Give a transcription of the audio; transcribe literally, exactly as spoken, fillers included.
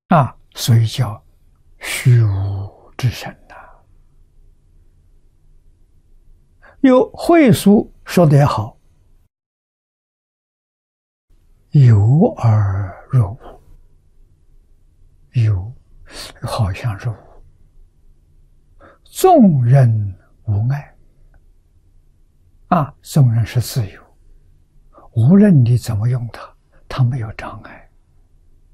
啊，所以叫虚无之神呐。有慧疏说得也好，有而若无，有好像是无，纵人无碍啊，纵人是自由，无论你怎么用它，它没有障碍。